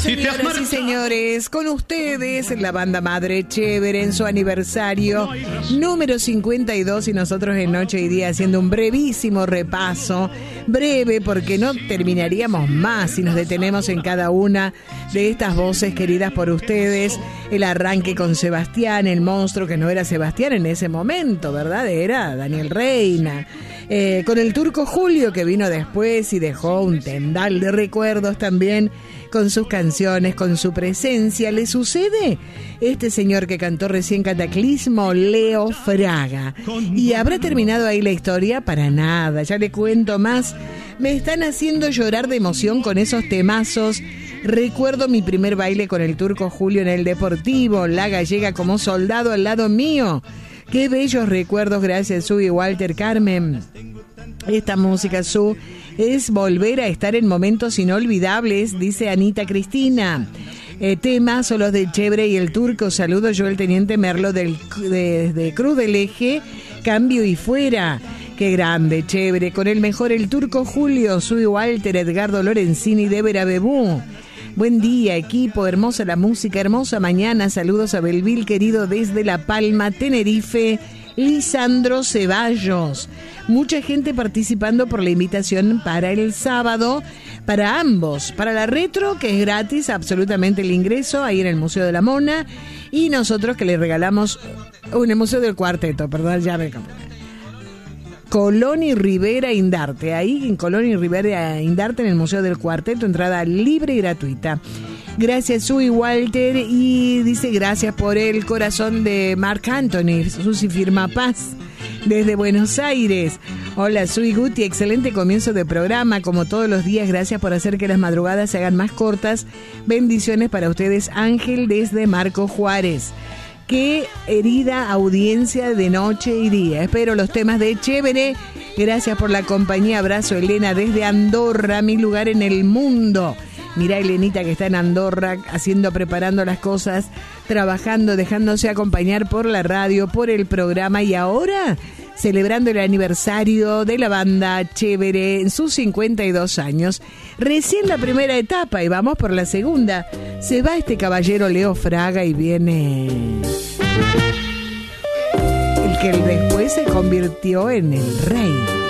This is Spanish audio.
Señoras y señores, con ustedes la banda Madre Chévere en su aniversario número 52 y nosotros en Noche y Día haciendo un brevísimo repaso, breve porque no terminaríamos más si nos detenemos en cada una de estas voces queridas por ustedes. El arranque con Sebastián, el monstruo que no era Sebastián en ese momento, ¿verdad? Era Daniel Reina. Con el Turco Julio que vino después y dejó un tendal de recuerdos también con sus canciones, con su presencia. ¿Le sucede? Este señor que cantó recién Cataclismo, Leo Fraga. ¿Y habrá terminado ahí la historia? Para nada, ya le cuento más. Me están haciendo llorar de emoción con esos temazos. Recuerdo mi primer baile con el Turco Julio en el Deportivo, La Gallega como soldado al lado mío. Qué bellos recuerdos, gracias Su y Walter Carmen. Esta música, Su, es volver a estar en momentos inolvidables, dice Anita Cristina. Temas son los de Chévere y el Turco. Saludo yo, el teniente Merlo de Cruz del Eje, Cambio y Fuera. Qué grande, Chévere. Con el mejor, el Turco Julio, Su y Walter, Edgardo Lorenzini, Débora Bebú. Buen día, equipo, hermosa la música, hermosa mañana. Saludos a Belville, querido, desde La Palma, Tenerife. Lisandro Ceballos. Mucha gente participando por la invitación para el sábado, para ambos, para la retro, que es gratis, absolutamente el ingreso, ahí en el Museo de la Mona, y nosotros que le regalamos, en el Museo del Cuarteto, perdón, ya me Colón y Rivera Indarte, ahí en Colón y Rivera Indarte, en el Museo del Cuarteto, entrada libre y gratuita. Gracias, Su y Walter, y dice gracias por el corazón de Marc Anthony. Susi firma paz desde Buenos Aires. Hola, Su y Guti, excelente comienzo de programa, como todos los días. Gracias por hacer que las madrugadas se hagan más cortas. Bendiciones para ustedes, Ángel desde Marco Juárez. Qué herida audiencia de Noche y Día. Espero los temas de Chévere. Gracias por la compañía. Abrazo, Elena desde Andorra, mi lugar en el mundo. Mirá, Elenita, que está en Andorra preparando las cosas, trabajando, dejándose acompañar por la radio, por el programa, y ahora celebrando el aniversario de la banda Chévere en sus 52 años. Recién la primera etapa y vamos por la segunda. Se va este caballero Leo Fraga y viene el que después se convirtió en el rey.